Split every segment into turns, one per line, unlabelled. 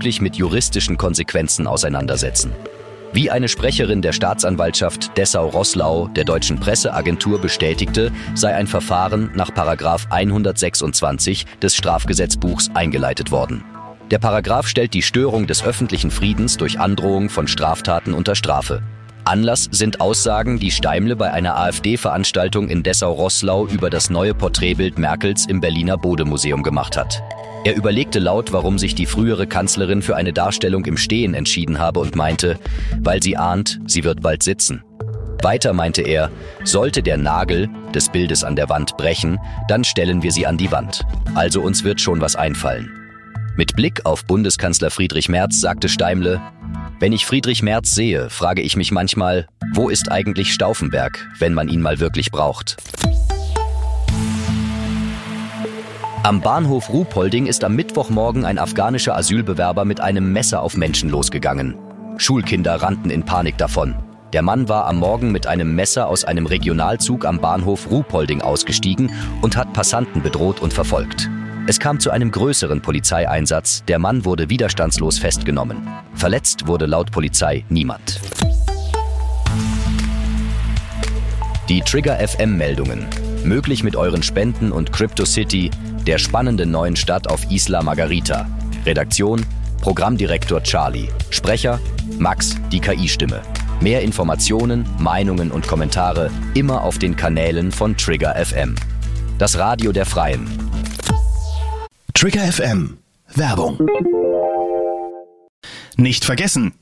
womöglich mit juristischen Konsequenzen auseinandersetzen. Wie eine Sprecherin der Staatsanwaltschaft Dessau-Roßlau der deutschen Presseagentur bestätigte, sei ein Verfahren nach § 126 des Strafgesetzbuchs eingeleitet worden. Der Paragraph stellt die Störung des öffentlichen Friedens durch Androhung von Straftaten unter Strafe. Anlass sind Aussagen, die Steimle bei einer AfD-Veranstaltung in Dessau-Roßlau über das neue Porträtbild Merkels im Berliner Bode-Museum gemacht hat. Er überlegte laut, warum sich die frühere Kanzlerin für eine Darstellung im Stehen entschieden habe und meinte, weil sie ahnt, sie wird bald sitzen. Weiter meinte er, sollte der Nagel des Bildes an der Wand brechen, dann stellen wir sie an die Wand. Also uns wird schon was einfallen. Mit Blick auf Bundeskanzler Friedrich Merz sagte Steimle, wenn ich Friedrich Merz sehe, frage ich mich manchmal, wo ist eigentlich Stauffenberg, wenn man ihn mal wirklich braucht? Am Bahnhof Ruhpolding ist am Mittwochmorgen ein afghanischer Asylbewerber mit einem Messer auf Menschen losgegangen. Schulkinder rannten in Panik davon. Der Mann war am Morgen mit einem Messer aus einem Regionalzug am Bahnhof Ruhpolding ausgestiegen und hat Passanten bedroht und verfolgt. Es kam zu einem größeren Polizeieinsatz. Der Mann wurde widerstandslos festgenommen. Verletzt wurde laut Polizei niemand. Die Trigger FM-Meldungen. Möglich mit euren Spenden und CryptoCity, der spannenden neuen Stadt auf Isla Margarita. Redaktion: Programmdirektor Charlie. Sprecher: Max, die KI-Stimme. Mehr Informationen, Meinungen und Kommentare immer auf den Kanälen von Trigger FM. Das Radio der Freien.
Trigger FM. Werbung. Nicht vergessen,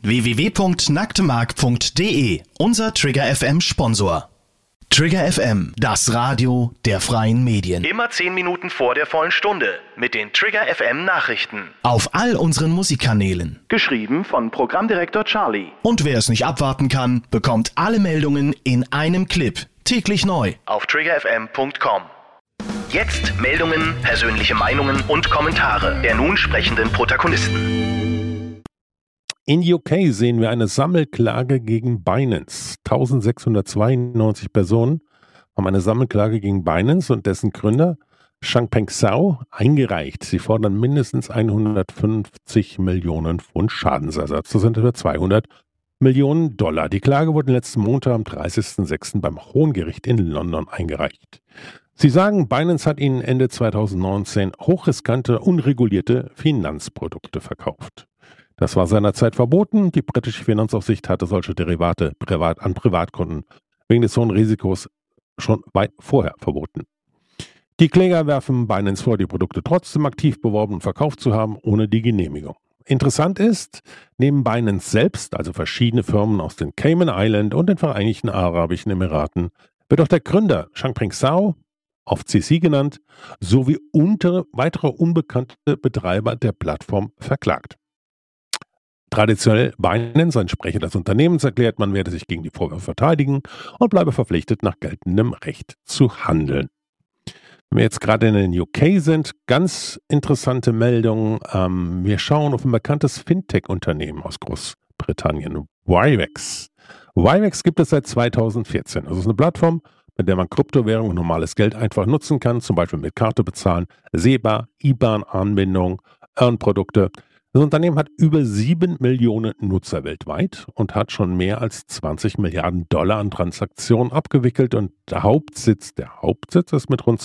www.nacktemark.de, unser Trigger FM Sponsor. Trigger FM, das Radio der freien Medien.
Immer 10 Minuten vor der vollen Stunde mit den Trigger FM Nachrichten.
Auf all unseren Musikkanälen.
Geschrieben von Programmdirektor Charlie.
Und wer es nicht abwarten kann, bekommt alle Meldungen in einem Clip. Täglich neu.
Auf triggerfm.com. Jetzt Meldungen, persönliche Meinungen und Kommentare der nun sprechenden Protagonisten.
In UK sehen wir eine Sammelklage gegen Binance. 1692 Personen haben eine Sammelklage gegen Binance und dessen Gründer Changpeng Zhao eingereicht. Sie fordern mindestens 150 Millionen Pfund Schadensersatz. Das sind etwa 200 Millionen Dollar. Die Klage wurde letzten Montag am 30.06. beim Hohen Gericht in London eingereicht. Sie sagen, Binance hat ihnen Ende 2019 hochriskante, unregulierte Finanzprodukte verkauft. Das war seinerzeit verboten. Die britische Finanzaufsicht hatte solche Derivate an Privatkunden wegen des hohen Risikos schon weit vorher verboten. Die Kläger werfen Binance vor, die Produkte trotzdem aktiv beworben und verkauft zu haben, ohne die Genehmigung. Interessant ist, neben Binance selbst, also verschiedene Firmen aus den Cayman Islands und den Vereinigten Arabischen Emiraten, wird auch der Gründer Changpeng Zhao, auf CC genannt, sowie weitere unbekannte Betreiber der Plattform verklagt. Traditionell Binance, ein Sprecher des Unternehmens, erklärt, man werde sich gegen die Vorwürfe verteidigen und bleibe verpflichtet, nach geltendem Recht zu handeln. Wenn wir jetzt gerade in den UK sind, ganz interessante Meldung. Wir schauen auf ein bekanntes Fintech-Unternehmen aus Großbritannien, Wirex. Wirex gibt es seit 2014. Das ist eine Plattform, mit der man Kryptowährung und normales Geld einfach nutzen kann, zum Beispiel mit Karte bezahlen, SEPA, IBAN-Anbindung, Earn-Produkte. Das Unternehmen hat über 7 Millionen Nutzer weltweit und hat schon mehr als 20 Milliarden Dollar an Transaktionen abgewickelt und der Hauptsitz ist mit rund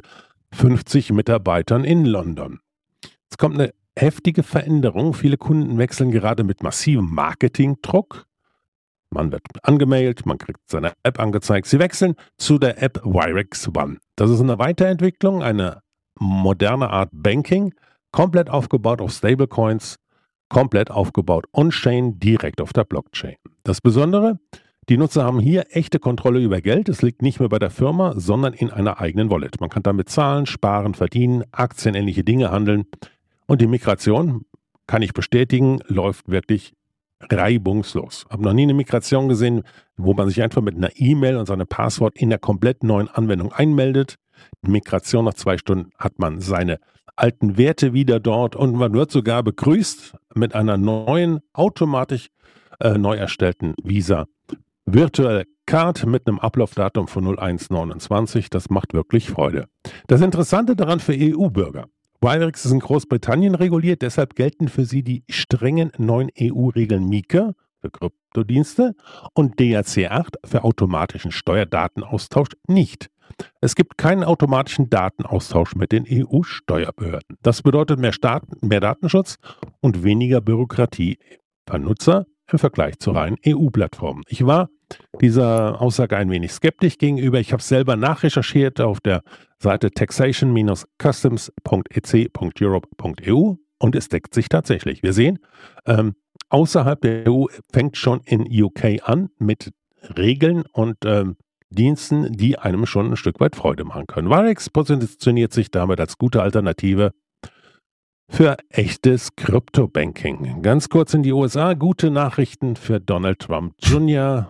250 Mitarbeitern in London. Es kommt eine heftige Veränderung. Viele Kunden wechseln gerade mit massivem Marketingdruck. Man wird angemeldet, man kriegt seine App angezeigt. Sie wechseln zu der App Wirex One. Das ist eine Weiterentwicklung, eine moderne Art Banking, komplett aufgebaut auf Stablecoins, komplett aufgebaut on-chain, direkt auf der Blockchain. Das Besondere, die Nutzer haben hier echte Kontrolle über Geld. Es liegt nicht mehr bei der Firma, sondern in einer eigenen Wallet. Man kann damit zahlen, sparen, verdienen, aktienähnliche Dinge handeln. Und die Migration, kann ich bestätigen, läuft wirklich reibungslos. Ich habe noch nie eine Migration gesehen, wo man sich einfach mit einer E-Mail und seinem Passwort in der komplett neuen Anwendung einmeldet. Die Migration nach 2 Stunden hat man seine alten Werte wieder dort und man wird sogar begrüßt mit einer neuen, automatisch neu erstellten Visa Virtual Card mit einem Ablaufdatum von 0129. Das macht wirklich Freude. Das Interessante daran für EU-Bürger. Wirex ist in Großbritannien reguliert, deshalb gelten für sie die strengen neuen EU-Regeln MiCA für Kryptodienste und DRC8 für automatischen Steuerdatenaustausch nicht. Es gibt keinen automatischen Datenaustausch mit den EU-Steuerbehörden. Das bedeutet mehr Datenschutz und weniger Bürokratie per Nutzer im Vergleich zu reinen EU-Plattformen. Ich war dieser Aussage ein wenig skeptisch gegenüber. Ich habe es selber nachrecherchiert auf der Seite taxation-customs.ec.europe.eu und es deckt sich tatsächlich. Wir sehen, außerhalb der EU fängt schon in UK an mit Regeln und Diensten, die einem schon ein Stück weit Freude machen können. Wirex positioniert sich damit als gute Alternative für echtes Kryptobanking. Ganz kurz in die USA, gute Nachrichten für Donald Trump Jr.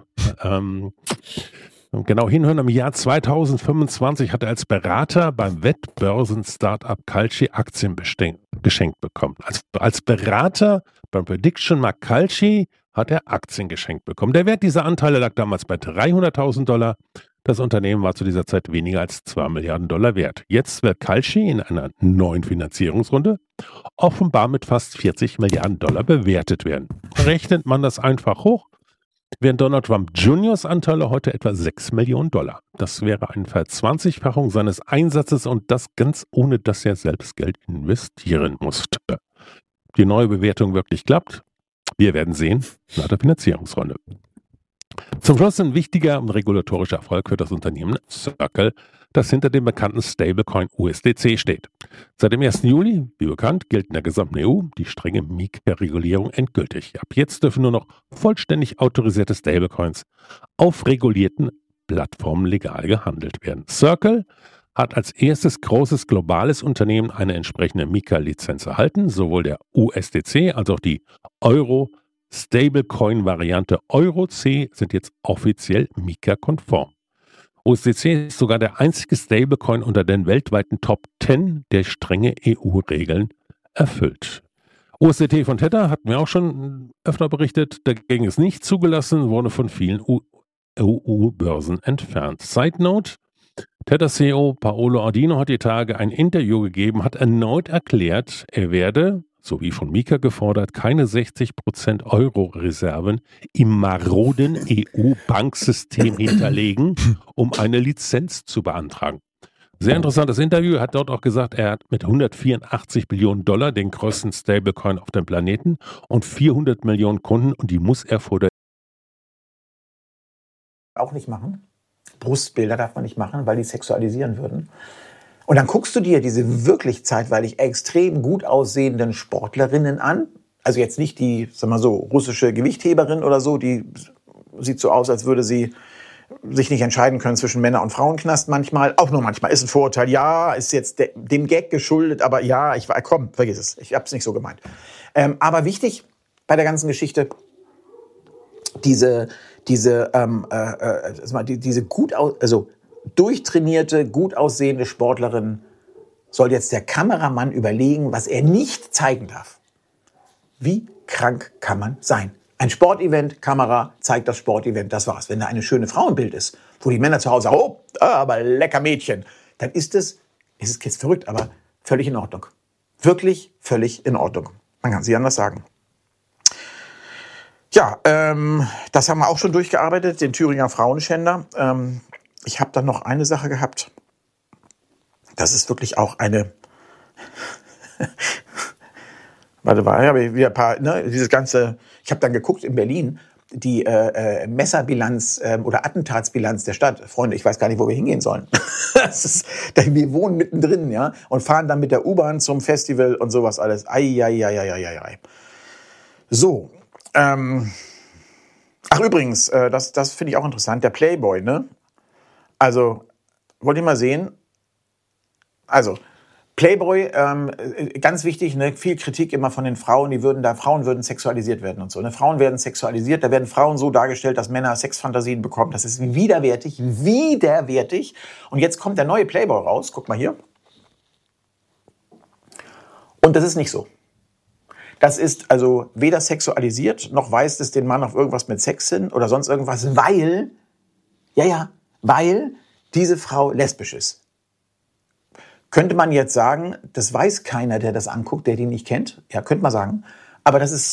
Genau hinhören, im Jahr 2025 hat er als Berater beim Wettbörsen-Startup Kalshi Aktien geschenkt bekommen. Als Berater beim Prediction Markt Kalshi hat er Aktien geschenkt bekommen. Der Wert dieser Anteile lag damals bei $300.000. Das Unternehmen war zu dieser Zeit weniger als $2 Milliarden wert. Jetzt will Kalshi in einer neuen Finanzierungsrunde offenbar mit fast $40 Milliarden bewertet werden. Rechnet man das einfach hoch, wären Donald Trump Juniors Anteile heute etwa $6 Millionen. Das wäre eine Verzwanzigfachung seines Einsatzes und das ganz ohne, dass er selbst Geld investieren musste. Die neue Bewertung wirklich klappt? Wir werden sehen nach der Finanzierungsrunde. Zum Schluss ein wichtiger und regulatorischer Erfolg für das Unternehmen Circle, das hinter dem bekannten Stablecoin USDC steht. Seit dem 1. Juli, wie bekannt, gilt in der gesamten EU die strenge MiCA-Regulierung endgültig. Ab jetzt dürfen nur noch vollständig autorisierte Stablecoins auf regulierten Plattformen legal gehandelt werden. Circle hat als erstes großes globales Unternehmen eine entsprechende MiCA-Lizenz erhalten. Sowohl der USDC als auch die Euro-Stablecoin-Variante EURC sind jetzt offiziell MiCA-konform. USDC ist sogar der einzige Stablecoin unter den weltweiten Top 10, der strenge EU-Regeln erfüllt. USDT von Tether hatten wir auch schon öfter berichtet. Dagegen ist nicht zugelassen, wurde von vielen EU-Börsen entfernt. Side Note: Tether-CEO Paolo Ardino hat die Tage ein Interview gegeben, hat erneut erklärt, er werde, so wie von MiCA gefordert, keine 60% Euro-Reserven im maroden EU-Banksystem hinterlegen, um eine Lizenz zu beantragen. Sehr interessantes Interview. Er hat dort auch gesagt, er hat mit $184 Billionen den größten Stablecoin auf dem Planeten und 400 Millionen Kunden und die muss er vor der
auch nicht machen. Brustbilder darf man nicht machen, weil die sexualisieren würden. Und dann guckst du dir diese wirklich zeitweilig extrem gut aussehenden Sportlerinnen an. Also jetzt nicht die, sag mal so, russische Gewichtheberin oder so, die sieht so aus, als würde sie sich nicht entscheiden können zwischen Männer- und Frauenknast manchmal. Auch nur manchmal. Ist ein Vorurteil. Ja, ist jetzt dem Gag geschuldet, aber ja, komm, vergiss es. Ich hab's nicht so gemeint. Aber wichtig bei der ganzen Geschichte, diese durchtrainierte, gut aussehende Sportlerin soll jetzt der Kameramann überlegen, was er nicht zeigen darf. Wie krank kann man sein? Ein Sportevent, Kamera zeigt das Sportevent, das war's. Wenn da eine schöne Frau im Bild ist, wo die Männer zu Hause sagen, oh, aber lecker Mädchen, dann ist es jetzt verrückt, aber völlig in Ordnung. Wirklich völlig in Ordnung. Man kann es nicht anders sagen. Ja, das haben wir auch schon durchgearbeitet, den Thüringer Frauenschänder. Ich habe dann noch eine Sache gehabt. Das ist wirklich auch eine... Warte mal, ich habe wieder ein paar, dieses ganze... Ich habe dann geguckt in Berlin, die Messerbilanz oder Attentatsbilanz der Stadt. Freunde, ich weiß gar nicht, wo wir hingehen sollen. Wir wohnen mittendrin, ja, und fahren dann mit der U-Bahn zum Festival und sowas alles. Ei. So, ach übrigens, das finde ich auch interessant, der Playboy, ne? Also, wollt ihr mal sehen? Also, Playboy, ganz wichtig, ne? Viel Kritik immer von den Frauen, Frauen würden sexualisiert werden und so. Ne? Frauen werden sexualisiert, da werden Frauen so dargestellt, dass Männer Sexfantasien bekommen. Das ist widerwärtig. Und jetzt kommt der neue Playboy raus, guck mal hier. Und das ist nicht so. Das ist also weder sexualisiert, noch weist es den Mann auf irgendwas mit Sex hin oder sonst irgendwas, weil diese Frau lesbisch ist. Könnte man jetzt sagen, das weiß keiner, der das anguckt, der die nicht kennt. Ja, könnte man sagen. Aber das ist